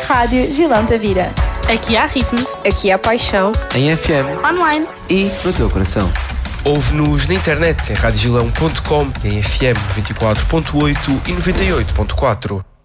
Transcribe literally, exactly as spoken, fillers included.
Rádio Gilão Tavira. Aqui há ritmo. Aqui há paixão. Em F M. Online. E no teu coração. Ouve-nos na internet em radiogilão ponto com e em F M noventa e quatro ponto oito e noventa e oito ponto quatro.